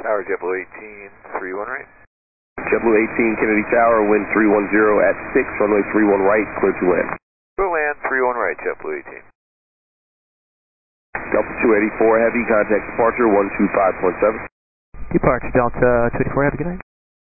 Tower JetBlue 18, 31 right. JetBlue 18, Kennedy Tower, wind 310 at 6, runway 31 right, clear to land. Clear land, 31 right, JetBlue 18. Delta 284 Heavy, contact departure 125.7. Departure Delta 284 Heavy, good night.